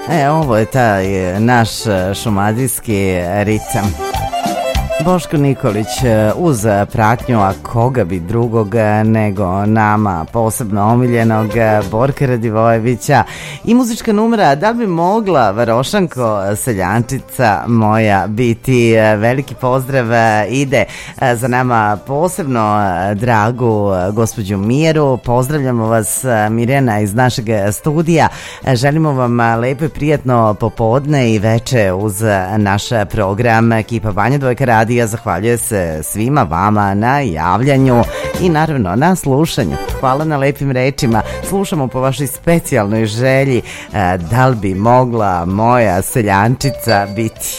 Ovo je taj naš šumadijski ritam. Boško Nikolić uz pratnju, a koga bi drugog nego nama posebno omiljenog Borka Radivojevića i muzička numera Da li bi mogla Varošanko seljančica moja biti. Veliki pozdrav ide za nama posebno dragu gospođu Miru. Pozdravljamo vas Mirjana iz našeg studija. Želimo vam lepo i prijatno popodne i veče uz naš program. Ekipa Banja Dvojka radija zahvaljuje se svima vama na javljanju i naravno na slušanju. Hvala na lepim rečima. Slušamo po vašoj specijalnoj želji Da li bi mogla moja seljančica biti.